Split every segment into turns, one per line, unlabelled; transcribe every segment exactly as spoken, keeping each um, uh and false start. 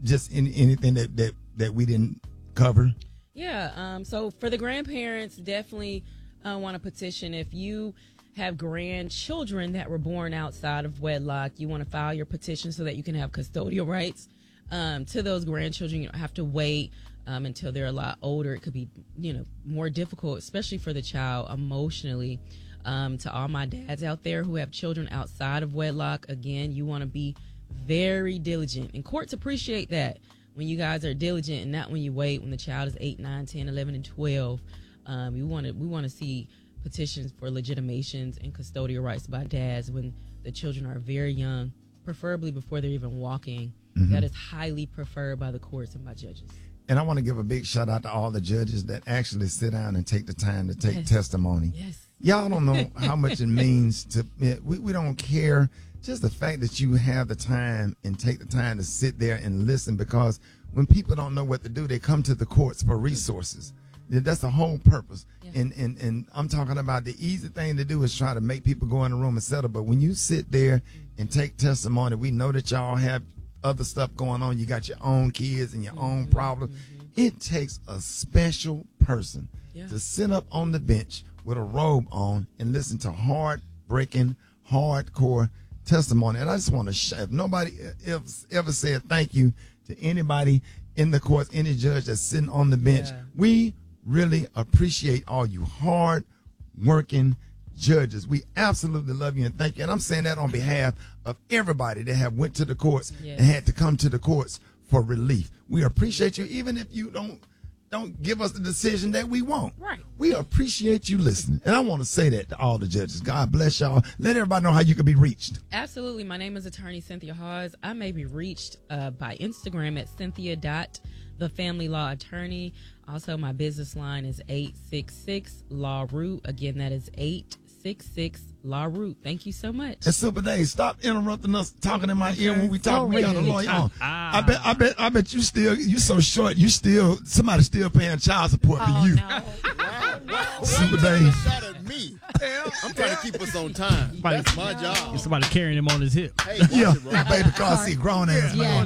just in, anything that, that, that we didn't cover?
Yeah. Um, so for the grandparents, definitely uh, want to petition. If you have grandchildren that were born outside of wedlock, you want to file your petition so that you can have custodial rights um, to those grandchildren. You don't have to wait um, until they're a lot older. It could be, you know, more difficult, especially for the child emotionally. Um, to all my dads out there who have children outside of wedlock, again, you want to be very diligent. And courts appreciate that when you guys are diligent and not when you wait when the child is eight, nine, ten, eleven, and twelve. Um, we want to we want to see petitions for legitimations and custodial rights by dads when the children are very young, preferably before they're even walking. Mm-hmm. That is highly preferred by the courts and by judges. And
I want to give a big shout out to all the judges that actually sit down and take the time to take
yes.
testimony.
Yes.
Y'all don't know how much it means to we, we don't care. Just the fact that you have the time and take the time to sit there and listen, because when people don't know what to do, they come to the courts for resources. That's the whole purpose. Yeah. And, and and I'm talking about the easy thing to do is try to make people go in the room and settle. But when you sit there and take testimony, we know that y'all have other stuff going on. You got your own kids and your mm-hmm. own problems. Mm-hmm. It takes a special person yeah. to sit up on the bench with a robe on and listen to heartbreaking, hardcore testimony. And I just want to sh- if nobody ever, ever said thank you to anybody in the courts, any judge that's sitting on the bench, yeah. we really appreciate all you hard working judges. We absolutely love you and thank you. And I'm saying that on behalf of everybody that have went to the courts yes. and had to come to the courts for relief. We appreciate you, even if you don't don't give us the decision that we want.
Right.
We appreciate you listening. And I want to say that to all the judges. God bless y'all. Let everybody know how you can be reached.
Absolutely. My name is Attorney Cynthia Hawes. I may be reached uh, by Instagram at Cynthia dot the Family Law Attorney. Also, my business line is eight six six Law Root. Again, that is eight six six Law Root. Thank you so much.
And Super Dave, stop interrupting us, talking in my ear when we talk. We got a lawyer on. Ah. I bet, I bet, I bet you still, you so short. You still, somebody still paying child support
oh,
for you.
No.
wow, wow,
Super Dave.
Shot at me. I'm trying to keep us on time.
Somebody,
That's my job.
Somebody carrying him on his hip.
Hey,
yeah,
it,
baby, car seat, grown ass.
Yeah.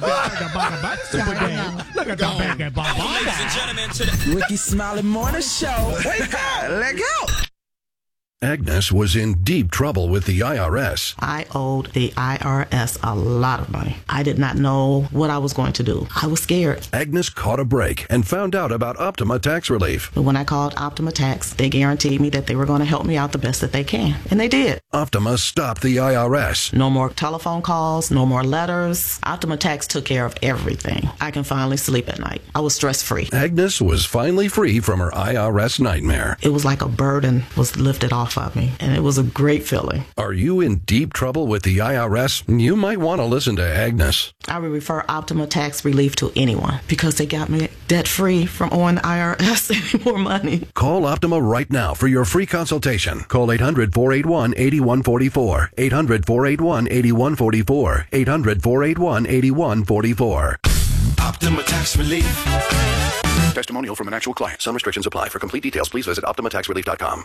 Super Dave. Look at the back at Bob.
Ladies and gentlemen, to the
Ricky Smiley Morning Show. Wake up, let go.
Agnes was in deep trouble with the I R S.
I owed the I R S a lot of money. I did not know what I was going to do. I was scared.
Agnes caught a break and found out about Optima Tax Relief.
But when I called Optima Tax, they guaranteed me that they were going to help me out the best that they can. And they did.
Optima stopped the I R S.
No more telephone calls, no more letters. Optima Tax took care of everything. I can finally sleep at night. I was stress-free.
Agnes was finally free from her I R S nightmare.
It was like a burden was lifted off of me, and it was a great feeling.
Are you in deep trouble with the I R S? You might want to listen to Agnes.
I would refer Optima Tax Relief to anyone because they got me debt-free from owing the I R S any more money.
Call Optima right now for your free consultation. Call eight hundred, four eight one, eight one four four. eight hundred, four eight one, eight one four four. eight hundred, four eight one, eight one four four.
Optima Tax Relief.
Testimonial from an actual client. Some restrictions apply. For complete details, please visit optima tax relief dot com.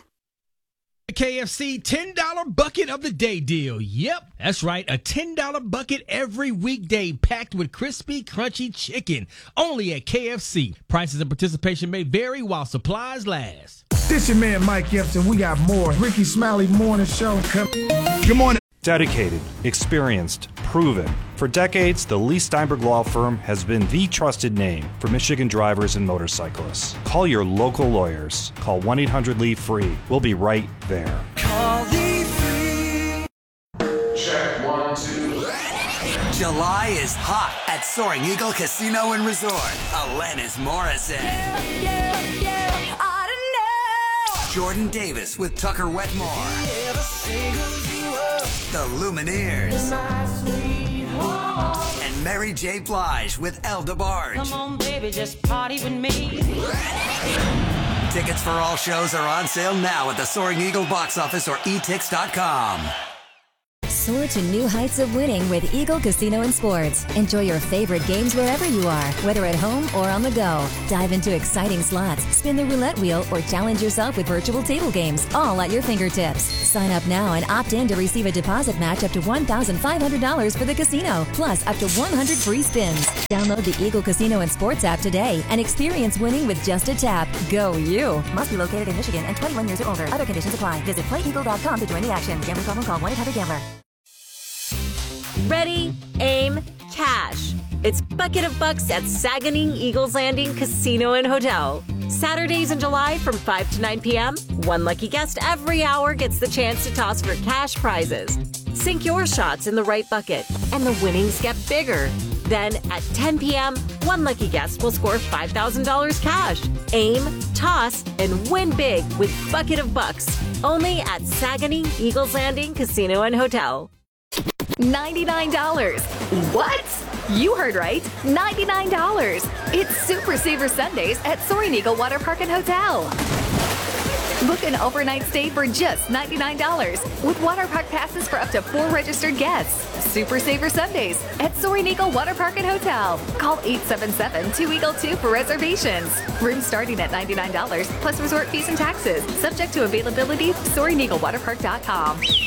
K F C ten dollar bucket of the day deal. Yep, that's right. A ten dollar bucket every weekday packed with crispy, crunchy chicken. Only at K F C. Prices and participation may vary while supplies last.
This your man, Mike Epson. We got more. Ricky Smiley Morning Show.
Good morning.
Dedicated, experienced, proven. For decades, the Lee Steinberg Law Firm has been the trusted name for Michigan drivers and motorcyclists. Call your local lawyers. Call one eight hundred Lee free. We'll be right there.
Call Lee free.
Check one, two.
July is hot at Soaring Eagle Casino and Resort. Alanis Morissette.
Yeah, yeah, yeah, I don't know.
Jordan Davis with Tucker Wetmore.
Yeah, the singles you up.
The Lumineers.
My
and Mary J. Blige with El DeBarge.
Come on, baby, just party with me.
Tickets for all shows are on sale now at the Soaring Eagle box office or e tix dot com.
Soar to new heights of winning with Eagle Casino and Sports. Enjoy your favorite games wherever you are, whether at home or on the go. Dive into exciting slots, spin the roulette wheel, or challenge yourself with virtual table games, all at your fingertips. Sign up now and opt in to receive a deposit match up to one thousand five hundred dollars for the casino, plus up to one hundred free spins. Download the Eagle Casino and Sports app today and experience winning with just a tap. Go you! Must be located in Michigan and twenty-one years or older. Other conditions apply. Visit play eagle dot com to join the action. Gambling problem, call one eight hundred gambler.
Ready, aim, cash. It's Bucket of Bucks at Saganing Eagles Landing Casino and Hotel. Saturdays in July from five to nine p.m., one lucky guest every hour gets the chance to toss for cash prizes. Sink your shots in the right bucket, and the winnings get bigger. Then at ten p.m., one lucky guest will score five thousand dollars cash. Aim, toss, and win big with Bucket of Bucks. Only at Saganing Eagles Landing Casino and Hotel.
ninety-nine dollars. What? You heard right. ninety-nine dollars. It's Super Saver Sundays at Soaring Eagle Water Park and Hotel. Book an overnight stay for just ninety-nine dollars with water park passes for up to four registered guests. Super Saver Sundays at Soaring Eagle Water Park and Hotel. Call eight seven seven, two eagle two for reservations. Rooms starting at ninety-nine dollars plus resort fees and taxes. Subject to availability. Soaring Eagle Water Park dot com.